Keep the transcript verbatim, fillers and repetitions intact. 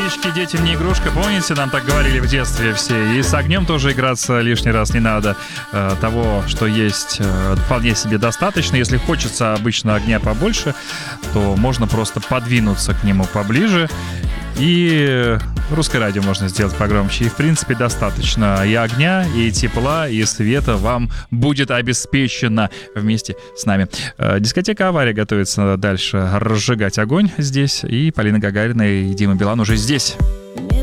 Спички детям не игрушка, помните, нам так говорили в детстве все. И с огнем тоже играться лишний раз не надо. Э, того, что есть, э, вполне себе достаточно. Если хочется обычно огня побольше, то можно просто подвинуться к нему поближе. И русское радио можно сделать погромче. И, в принципе, достаточно и огня, и тепла, и света вам будет обеспечено вместе с нами. Дискотека «Авария» готовится дальше разжигать огонь здесь. И Полина Гагарина и Дима Билан уже здесь.